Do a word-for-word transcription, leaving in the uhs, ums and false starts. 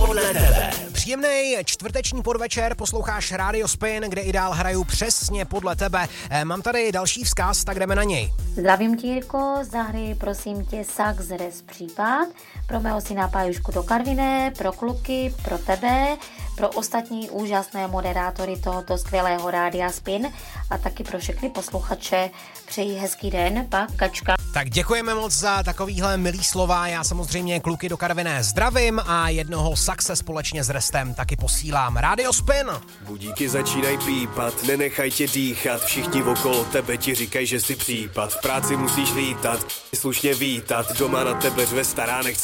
podle tebe. Příjemný čtvrteční podvečer, posloucháš Radio Spin, kde i dál hraju přesně podle tebe. Mám tady další vzkaz, tak jdeme na něj. Zdravím tě, Jirko, zahraj prosím tě Sax Res případ pro mého syna Pajušku do Karviné, pro kluky, pro tebe, pro ostatní úžasné moderátory tohoto skvělého Rádia Spin a taky pro všechny posluchače. Přeji hezký den, pak Kačka. Tak děkujeme moc za takovýhle milý slova, já samozřejmě kluky do Karviné zdravím a jednoho Saxe společně s Restem taky posílám. Radio Spin! Budíky začínají pípat, nenechaj tě dýchat, všichni okolo tebe ti říkají, že jsi případ. V práci musíš lítat, slušně vítat, doma na tebe řve stará, nechce